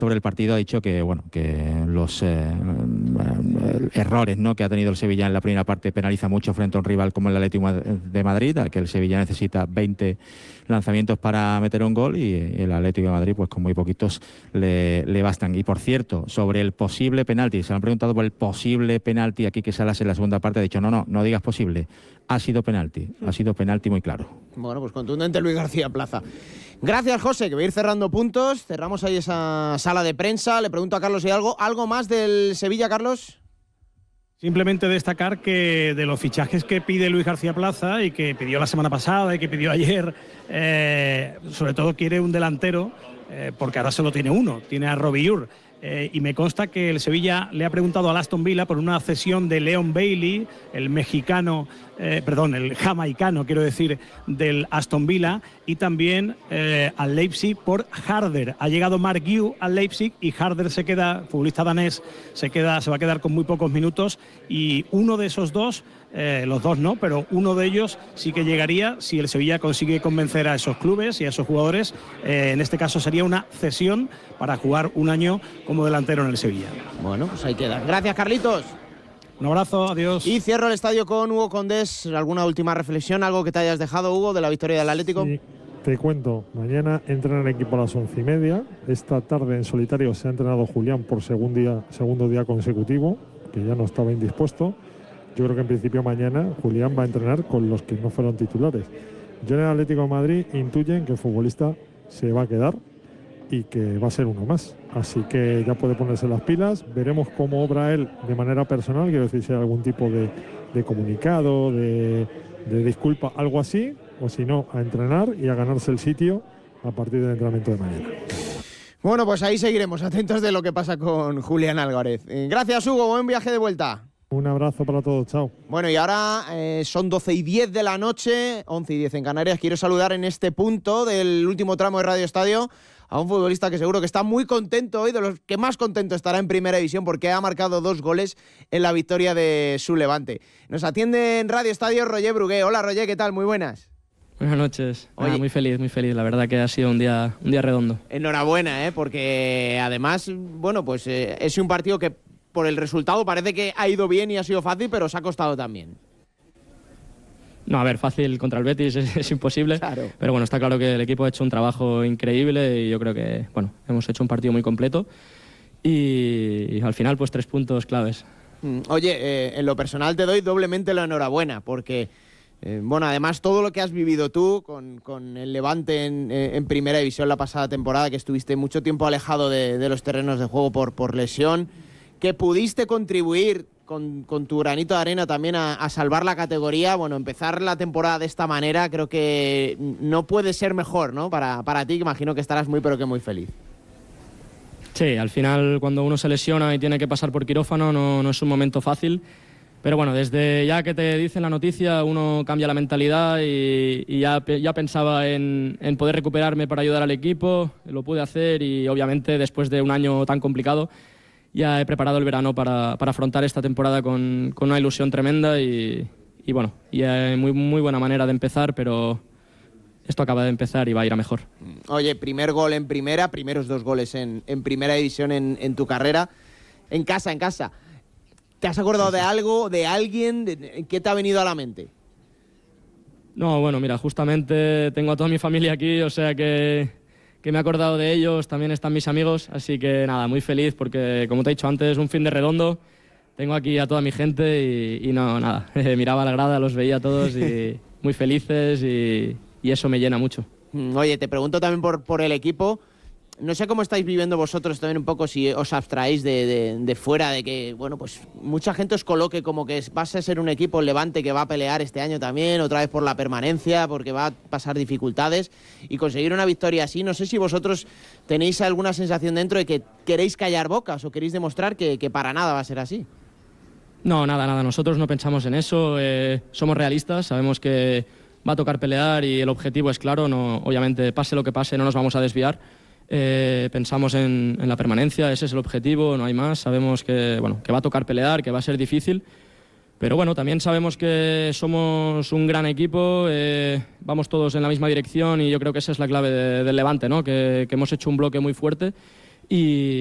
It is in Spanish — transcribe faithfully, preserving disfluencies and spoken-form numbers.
sobre el partido ha dicho que bueno que los eh, errores, ¿no?, que ha tenido el Sevilla en la primera parte penaliza mucho frente a un rival como el Atlético de Madrid, al que el Sevilla necesita veinte lanzamientos para meter un gol y el Atlético de Madrid pues con muy poquitos le, le bastan. Y por cierto, sobre el posible penalti, se han preguntado por el posible penalti aquí que Salas en la segunda parte ha dicho no, no, no digas posible, ha sido penalti, ha sido penalti muy claro. Bueno, pues contundente Luis García Plaza. Gracias, José, que voy a ir cerrando puntos. Cerramos ahí esa sala de prensa. Le pregunto a Carlos si hay algo, ¿algo más del Sevilla, Carlos? Simplemente destacar que de los fichajes que pide Luis García Plaza y que pidió la semana pasada y que pidió ayer, eh, sobre todo quiere un delantero, eh, porque ahora solo tiene uno, tiene a Robillur. Eh, y me consta que el Sevilla le ha preguntado al Aston Villa por una cesión de Leon Bailey, el mexicano, eh, perdón, el jamaicano, quiero decir, del Aston Villa, y también eh, al Leipzig por Harder. Ha llegado Mark Gue al Leipzig y Harder se queda, futbolista danés, se queda, se va a quedar con muy pocos minutos, y uno de esos dos, eh, los dos no, pero uno de ellos sí que llegaría si el Sevilla consigue convencer a esos clubes y a esos jugadores. Eh, en este caso sería una cesión para jugar un año como delantero en el Sevilla. Bueno, pues ahí queda. Gracias, Carlitos. Un abrazo, adiós. Y cierro el estadio con Hugo Condés. ¿Alguna última reflexión, algo que te hayas dejado, Hugo, de la victoria del Atlético? Sí, te cuento. Mañana entrena el equipo a las once y media. Esta tarde en solitario se ha entrenado Julián por segundo día, segundo día consecutivo, que ya no estaba indispuesto. Yo creo que en principio mañana Julián va a entrenar con los que no fueron titulares. Yo en el Atlético de Madrid intuyen que el futbolista se va a quedar y que va a ser uno más. Así que ya puede ponerse las pilas. Veremos cómo obra él de manera personal, quiero decir, si hay algún tipo de, de comunicado, de, de disculpa, algo así, o si no, a entrenar y a ganarse el sitio a partir del entrenamiento de mañana. Bueno, pues ahí seguiremos atentos de lo que pasa con Julián Álvarez. Gracias, Hugo, buen viaje de vuelta. Un abrazo para todos, chao. Bueno, y ahora eh, son doce y diez de la noche, once y diez en Canarias. Quiero saludar en este punto del último tramo de Radio Estadio a un futbolista que seguro que está muy contento hoy, de los que más contento estará en Primera División, porque ha marcado dos goles en la victoria de su Levante. Nos atiende en Radio Estadio Roger Brugué. Hola, Roger, ¿qué tal? Muy buenas. Buenas noches. Oye, ah, muy feliz, muy feliz. La verdad que ha sido un día, un día redondo. Enhorabuena, ¿eh? Porque además, bueno, pues eh, es un partido que por el resultado parece que ha ido bien y ha sido fácil, pero os ha costado también. No, a ver, fácil contra el Betis es, es imposible, claro. Pero bueno, está claro que el equipo ha hecho un trabajo increíble y yo creo que, bueno, hemos hecho un partido muy completo y, y al final, pues tres puntos claves. Oye, eh, en lo personal te doy doblemente la enhorabuena, porque, eh, bueno, además todo lo que has vivido tú con, con el Levante en, en Primera División la pasada temporada, que estuviste mucho tiempo alejado de, de los terrenos de juego por, por lesión, que pudiste contribuir con, con tu granito de arena también a, a salvar la categoría. Bueno, empezar la temporada de esta manera creo que no puede ser mejor, ¿no? Para, para ti, imagino que estarás muy pero que muy feliz. Sí, al final cuando uno se lesiona y tiene que pasar por quirófano no, no es un momento fácil, pero bueno, desde ya que te dicen la noticia uno cambia la mentalidad y, y ya, ya pensaba en, en poder recuperarme para ayudar al equipo, lo pude hacer y obviamente después de un año tan complicado ya he preparado el verano para, para afrontar esta temporada con, con una ilusión tremenda y, y bueno, y hay muy, muy buena manera de empezar, pero esto acaba de empezar y va a ir a mejor. Oye, primer gol en primera, primeros dos goles en, en Primera División en, en tu carrera, en casa, en casa. ¿Te has acordado sí, sí. de algo, de alguien? De, ¿qué te ha venido a la mente? No, bueno, mira, justamente tengo a toda mi familia aquí, o sea que... que me he acordado de ellos, también están mis amigos, así que nada, muy feliz porque, como te he dicho antes, un fin de redondo, tengo aquí a toda mi gente y, y no, nada, miraba la grada, los veía a todos y muy felices y, y eso me llena mucho. Oye, te pregunto también por, por el equipo, no sé cómo estáis viviendo vosotros también un poco, si os abstraéis de, de, de fuera, de que, bueno, pues mucha gente os coloque como que vas a ser un equipo Levante que va a pelear este año también, otra vez por la permanencia, porque va a pasar dificultades, y conseguir una victoria así, no sé si vosotros tenéis alguna sensación dentro de que queréis callar bocas o queréis demostrar que, que para nada va a ser así. No, nada, nada, nosotros no pensamos en eso, eh, somos realistas, sabemos que va a tocar pelear y el objetivo es claro, no, obviamente pase lo que pase no nos vamos a desviar. Eh, pensamos en, en la permanencia, ese es el objetivo, no hay más. Sabemos que, bueno, que va a tocar pelear, que va a ser difícil, pero bueno, también sabemos que somos un gran equipo, eh, vamos todos en la misma dirección y yo creo que esa es la clave de, del Levante, ¿no? Que, que hemos hecho un bloque muy fuerte y